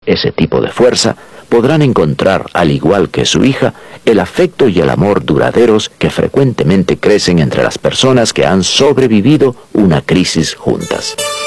ese tipo de fuerza, podrán encontrar, al igual que su hija, el afecto y el amor duraderos que frecuentemente crecen entre las personas que han sobrevivido una crisis juntas.